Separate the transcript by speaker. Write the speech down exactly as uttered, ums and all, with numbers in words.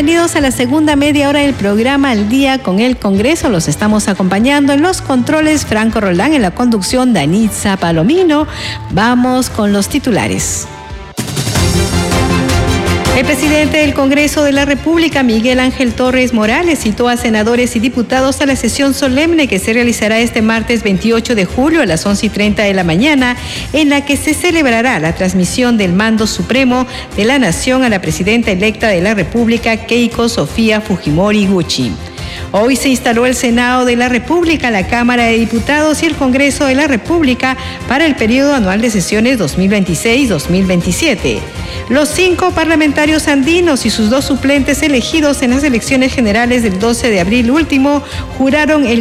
Speaker 1: bienvenidos a la segunda media hora del programa Al Día con el Congreso. Los estamos acompañando en los controles Franco Roldán, en la conducción Danitza Palomino. Vamos con los titulares. El presidente del Congreso de la República, Miguel Ángel Torres Morales, citó a senadores y diputados a la sesión solemne que se realizará este martes veintiocho de julio a las once y treinta de la mañana, en la que se celebrará la transmisión del mando supremo de la nación a la presidenta electa de la República, Keiko Sofía Fujimori Gucci. Hoy se instaló el Senado de la República, la Cámara de Diputados y el Congreso de la República para el periodo anual de sesiones dos mil veintiséis dos mil veintisiete. Los cinco parlamentarios andinos y sus dos suplentes elegidos en las elecciones generales del doce de abril último juraron el